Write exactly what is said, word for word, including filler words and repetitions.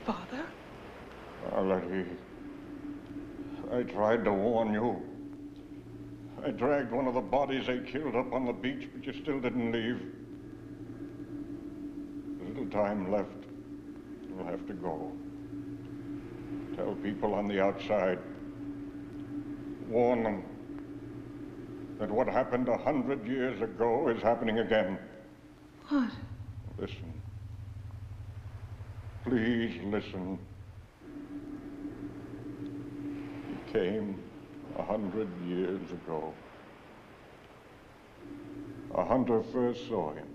Father? Letty, I tried to warn you. I dragged one of the bodies they killed up on the beach, but you still didn't leave. There's little time left. You'll have to go. Tell people on the outside. Warn them that what happened a hundred years ago is happening again. What? Listen. Please listen. He came a hundred years ago. A hunter first saw him.